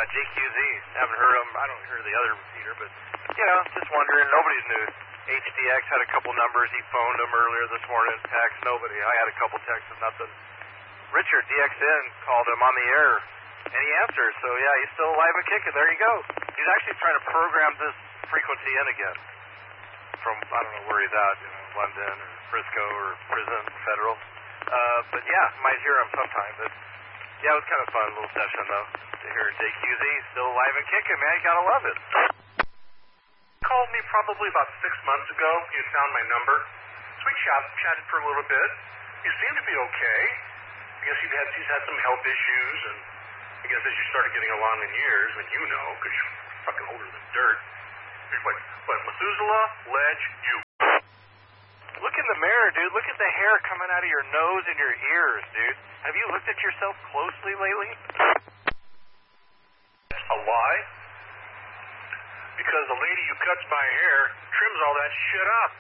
JQZ. Haven't heard him. I don't hear the other repeater, but, just wondering. Nobody's new. HDX had a couple numbers. He phoned them earlier this morning. Text. Nobody. I had a couple texts and nothing. Richard, DXN, called him on the air, and he answers. So, yeah, he's still alive and kicking. There you go. He's actually trying to program this frequency in again from, I don't know where he's at, London or Frisco or prison, federal. But, yeah, might hear him sometime. But, yeah, it was kind of fun, little session, though, to hear JQZ still alive and kicking, man. You got to love it. Called me probably about 6 months ago. He had found my number. So we chatted for a little bit. He seemed to be okay. I guess he's had some health issues, and I guess as you started getting along in years, and because you're fucking older than dirt, you're like, what, Methuselah, Ledge, you. Look in the mirror, dude. Look at the hair coming out of your nose and your ears, dude. Have you looked at yourself closely lately? A lie? Because the lady who cuts my hair trims all that shit up.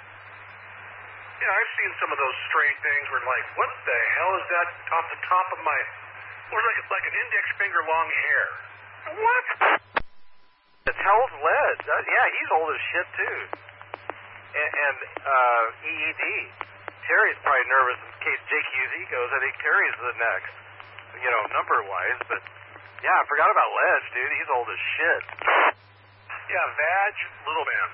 I've seen some of those straight things where like, what the hell is that off the top of my, or like an index finger long hair? What? It's hell's Ledge. Yeah, he's old as shit too. And EED. Terry's probably nervous in case JQZ goes. I think Terry's the next, number-wise. But, yeah, I forgot about Ledge, dude. He's old as shit. Yeah, Vag, little man.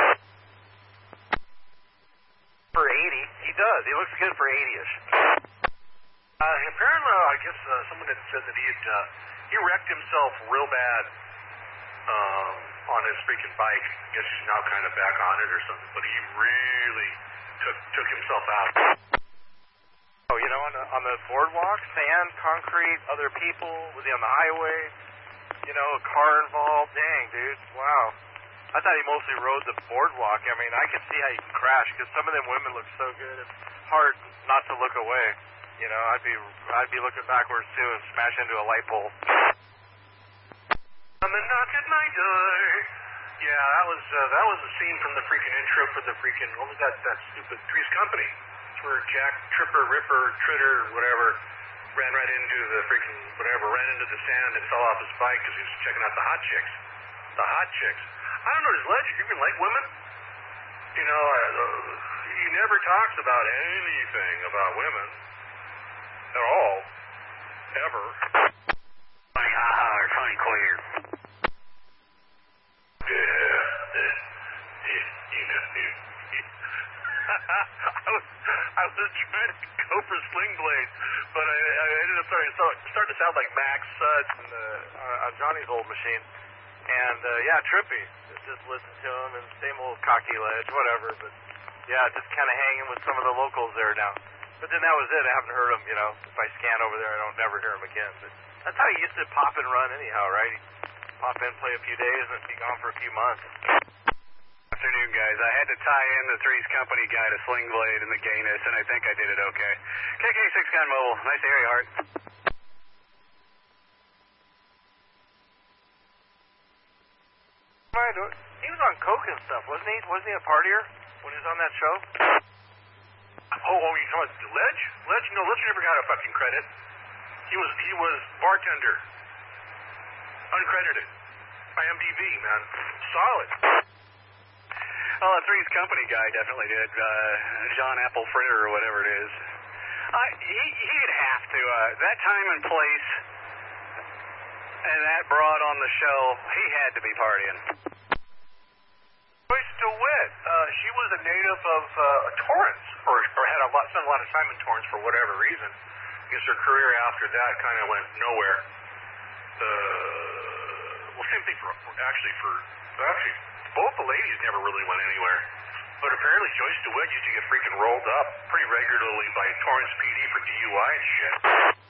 For 80. He does. He looks good for 80-ish. Apparently, I guess someone had said that he wrecked himself real bad on his freaking bike. I guess he's now kind of back on it or something, but he really took himself out. Oh, on the boardwalk, sand, concrete, other people, was he on the highway? A car involved. Dang, dude. Wow. I thought he mostly rode the boardwalk. I mean, I can see how you can crash because some of them women look so good. It's hard not to look away. I'd be looking backwards too and smash into a light pole. On the knock at my door. Yeah, that was a scene from the freaking intro for the freaking, what was that stupid Three's Company? It's where Jack Tripper, Ripper, Tritter, whatever, ran right into the freaking, ran into the sand and fell off his bike because he was checking out the hot chicks. The hot chicks. I don't know, does Ledge even like women? He never talks about anything about women. At all. Ever. Tony Clear. I was trying to go for Sling Blade, but I ended up starting to sound like Max Suds on Johnny's old machine. And, trippy. Just listen to him and same old cocky Ledge, whatever. But, yeah, just kind of hanging with some of the locals there now. But then that was it. I haven't heard him, If I scan over there, I don't never hear him again. But that's how he used to pop and run anyhow, right? He'd pop in, play a few days, and be gone for a few months. Afternoon, guys. I had to tie in the Three's Company guy to Sling Blade and the gayness, and I think I did it okay. KK6 Gun Mobile. Nice to hear you, Hart. He was on coke and stuff, wasn't he? Wasn't he a partier when he was on that show? Oh, you know what? Ledge? No, Ledge never got a fucking credit. He was bartender. Uncredited. IMDb, man. Solid. Well, the Three's Company guy definitely did. John Apple Fritter or whatever it is. He'd have to. That time and place and that broad on the show, he had to be partying. Joyce DeWitt, she was a native of Torrance, or had spent a lot of time in Torrance for whatever reason. I guess her career after that kind of went nowhere. Same thing actually, both the ladies never really went anywhere. But apparently Joyce DeWitt used to get freaking rolled up pretty regularly by Torrance PD for DUI and shit.